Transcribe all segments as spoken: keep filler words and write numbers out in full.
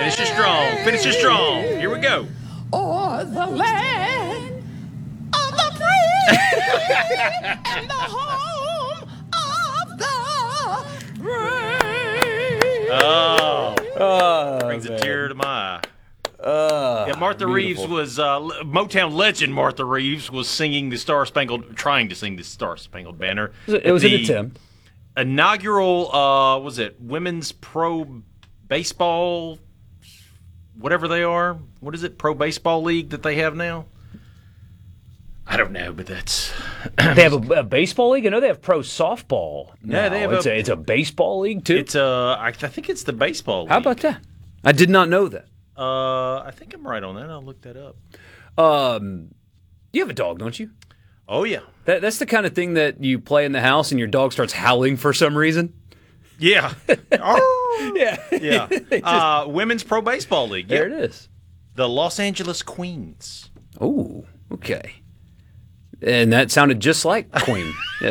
Finishes strong. Finishes strong. Here we go. Or the land of the free and the home of the brave. Oh. Oh, Brings man. a tear to my eye. Uh, Yeah, Martha beautiful. Reeves was uh, Motown legend. Martha Reeves was singing the Star Spangled, trying to sing the Star Spangled Banner. It was at an the attempt. Inaugural, uh, was it women's pro baseball, whatever they are? What is it? Pro baseball league that they have now? I don't know, but that's They have a, a baseball league. I know they have pro softball. Yeah, now. they have it's a- a, it's a baseball league too. it's uh, I, I think it's the baseball league. How about that? I did not know that. Uh, I think I'm right on that. I'll look that up. Um, you have a dog, don't you? Oh yeah, That, that's the kind of thing that you play in the house and your dog starts howling for some reason. yeah, Oh. Yeah, yeah. Uh, women's pro baseball league. there Yeah. it is. The Los Angeles Queens. Oh, okay. And that sounded just like Queen. Yeah.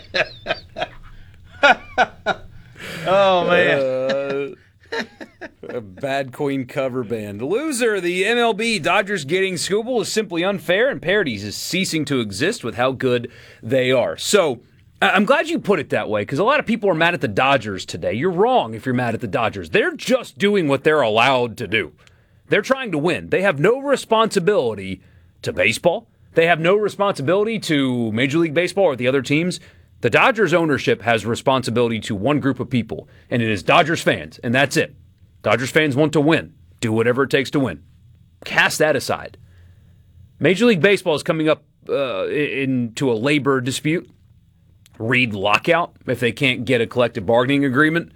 Oh man. A bad Queen cover band. Loser, the M L B. Dodgers getting Scooble is simply unfair, and parodies is ceasing to exist with how good they are. So, I- I'm glad you put it that way, because a lot of people are mad at the Dodgers today. You're wrong if you're mad at the Dodgers. They're just doing what they're allowed to do. They're trying to win. They have no responsibility to baseball. They have no responsibility to Major League Baseball or the other teams. The Dodgers ownership has responsibility to one group of people, and it is Dodgers fans, and that's it. Dodgers fans want to win. Do whatever it takes to win. Cast that aside. Major League Baseball is coming up uh, into a labor dispute. Read lockout if they can't get a collective bargaining agreement.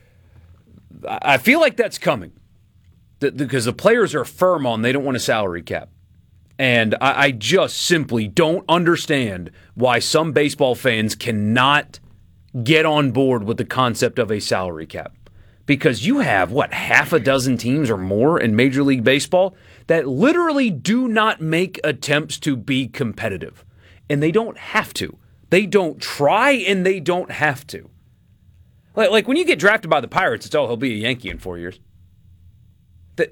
I feel like that's coming because the players are firm on they don't want a salary cap. And I, I just simply don't understand why some baseball fans cannot get on board with the concept of a salary cap. Because you have, what, half a dozen teams or more in Major League Baseball that literally do not make attempts to be competitive. And they don't have to. They don't try and they don't have to. Like, like when you get drafted by the Pirates, it's, oh, he'll be a Yankee in four years. The,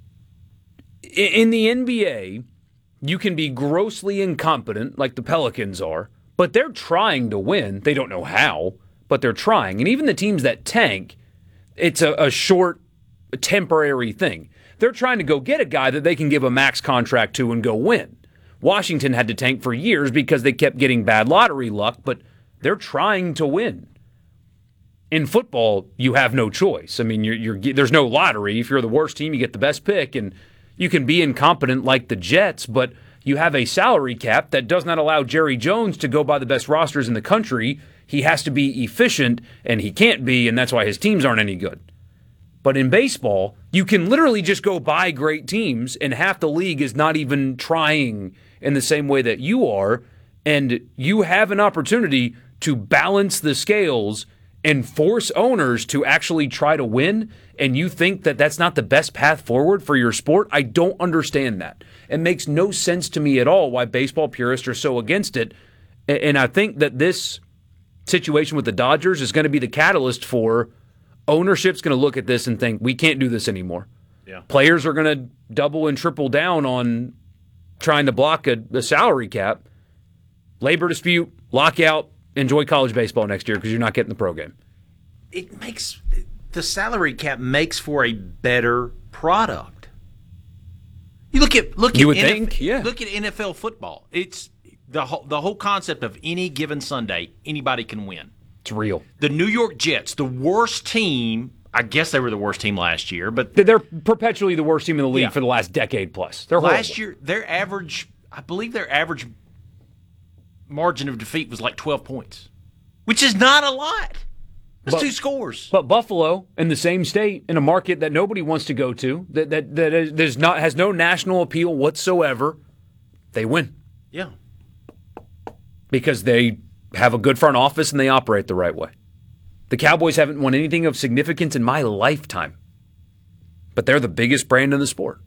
in the N B A, you can be grossly incompetent like the Pelicans are, but they're trying to win. They don't know how, but they're trying. And even the teams that tank, it's a, a short, temporary thing. They're trying to go get a guy that they can give a max contract to and go win. Washington had to tank for years because they kept getting bad lottery luck, but they're trying to win. In football, you have no choice. I mean, you're, you're, there's no lottery. If you're the worst team, you get the best pick, and you can be incompetent like the Jets, but you have a salary cap that does not allow Jerry Jones to go by the best rosters in the country. He has to be efficient, and he can't be, and that's why his teams aren't any good. But in baseball, you can literally just go buy great teams, and half the league is not even trying in the same way that you are, and you have an opportunity to balance the scales and force owners to actually try to win, and you think that that's not the best path forward for your sport. I don't understand that. It makes no sense to me at all why baseball purists are so against it, and I think that this situation with the Dodgers is going to be the catalyst for ownership's going to look at this and think, we can't do this anymore. Yeah. Players are going to double and triple down on trying to block a, a salary cap. Labor dispute, lockout, enjoy college baseball next year because you're not getting the pro game. It makes the salary cap makes for a better product. You look at look You at would N F L, think, yeah. Look at N F L football. It's the whole, the whole concept of any given Sunday, anybody can win. It's real. The New York Jets, the worst team, I guess they were the worst team last year, but They're perpetually the worst team in the league Yeah. for the last decade plus. They're last horrible. year their average, I believe their average margin of defeat was like twelve points, which is not a lot. That's But- two scores. But Buffalo, in the same state, in a market that nobody wants to go to, that that that is, there's not has no national appeal whatsoever, they win Yeah. because they have a good front office and they operate the right way. The Cowboys haven't won anything of significance in my lifetime, but they're the biggest brand in the sport.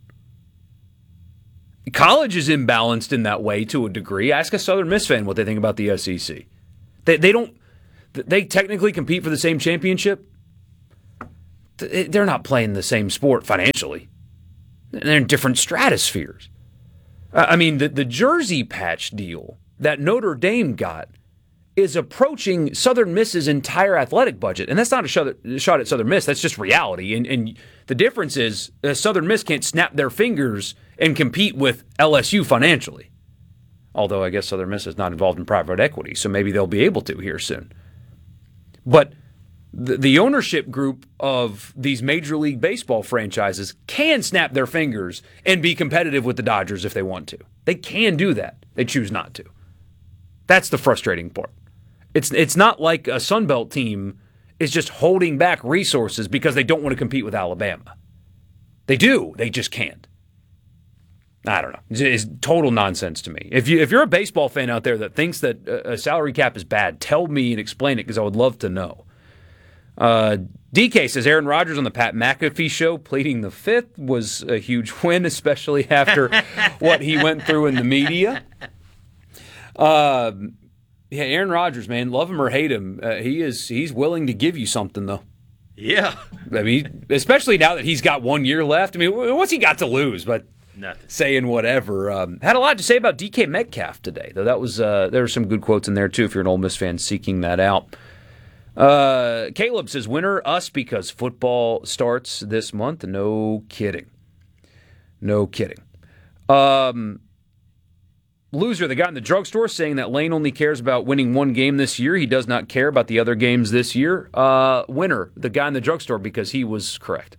College is imbalanced in that way to a degree. Ask a Southern Miss fan what they think about the S E C. They they don't. They technically compete for the same championship. they're not playing the same sport financially. They're in different stratospheres. I mean, the, the jersey patch deal that Notre Dame got is approaching Southern Miss's entire athletic budget. And that's not a shot, shot at Southern Miss. That's just reality. And, and the difference is uh, Southern Miss can't snap their fingers and compete with L S U financially. Although I guess Southern Miss is not involved in private equity, so maybe they'll be able to here soon. But the, the ownership group of these Major League Baseball franchises can snap their fingers and be competitive with the Dodgers if they want to. They can do that. They choose not to. That's the frustrating part. It's it's not like a Sun Belt team is just holding back resources because they don't want to compete with Alabama. They do. They just can't. I don't know. It's, it's total nonsense to me. If you if you're a baseball fan out there that thinks that a salary cap is bad, tell me and explain it because I would love to know. Uh, D K says Aaron Rodgers on the Pat McAfee show pleading the fifth was a huge win, especially after what he went through in the media. Uh, yeah, Aaron Rodgers, man, love him or hate him, uh, he is he's willing to give you something though. Yeah, I mean, especially now that he's got one year left. I mean, what's he got to lose? But nothing. Saying whatever. Um, had a lot to say about D K Metcalf today, though. That was uh, there were some good quotes in there too. If you're an Ole Miss fan seeking that out. Uh, Caleb says, "Winner us because football starts this month." No kidding. No kidding. Um. Loser, the guy in the drugstore, saying that Lane only cares about winning one game this year. He does not care about the other games this year. Uh, winner, the guy in the drugstore, because he was correct.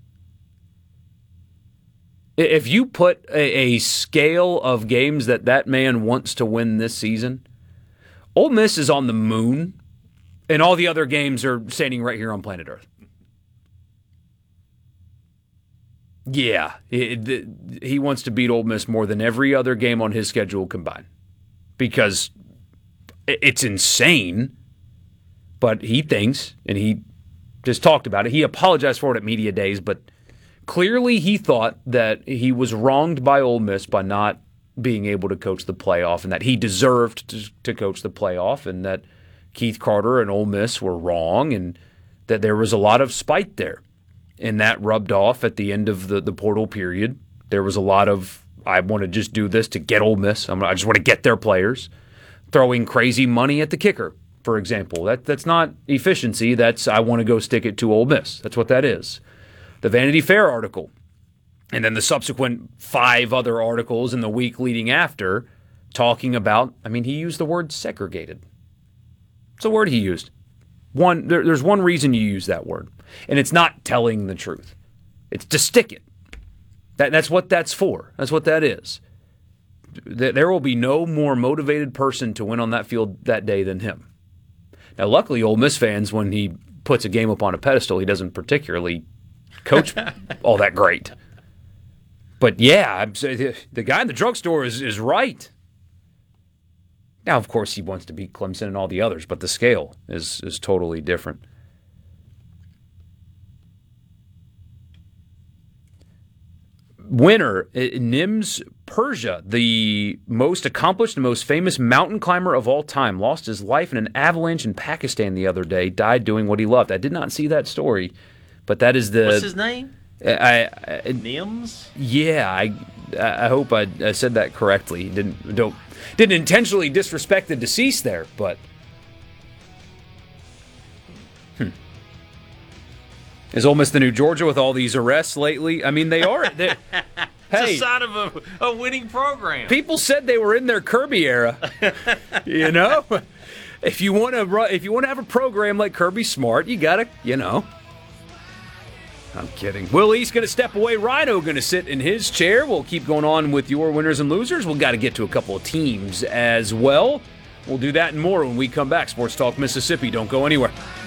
If you put a, a scale of games that that man wants to win this season, Ole Miss is on the moon, and all the other games are standing right here on planet Earth. Yeah, it, it, he wants to beat Ole Miss more than every other game on his schedule combined because it's insane, but he thinks, and he just talked about it, he apologized for it at media days, but clearly he thought that he was wronged by Ole Miss by not being able to coach the playoff and that he deserved to, to coach the playoff and that Keith Carter and Ole Miss were wrong and that there was a lot of spite there. And that rubbed off at the end of the, the portal period. There was a lot of, I want to just do this to get Ole Miss. I'm, I just want to get their players. Throwing crazy money at the kicker, for example. That That's not efficiency. That's, I want to go stick it to Ole Miss. That's what that is. The Vanity Fair article, and then the subsequent five other articles in the week leading after, talking about, I mean, he used the word segregated. It's a word he used. One, there, there's one reason you use that word. And it's not telling the truth. It's to stick it. That, that's what that's for. That's what that is. There will be no more motivated person to win on that field that day than him. Now, luckily, Ole Miss fans, when he puts a game up on a pedestal, he doesn't particularly coach all that great. But yeah, I'm, the guy in the drugstore is, is right. Now, of course, he wants to beat Clemson and all the others, but the scale is is totally different. Winner, Nims Persia, the most accomplished and most famous mountain climber of all time, lost his life in an avalanche in Pakistan the other day, died doing what he loved. I did not see that story, but that is the... What's his name? I, I, Nims? Yeah, I I hope I, I said that correctly. Didn't don't didn't intentionally disrespect the deceased there, but... Hmm. Is Ole Miss the new Georgia with all these arrests lately? I mean, they are. Hey, it's a sign of a, a winning program. People said they were in their Kirby era. You know, if you want to, if you want to have a program like Kirby Smart, you gotta, you know. I'm kidding. Will East going to step away? Rhino going to sit in his chair. We'll keep going on with your winners and losers. We've got to get to a couple of teams as well. We'll do that and more when we come back. Sports Talk Mississippi. Don't go anywhere.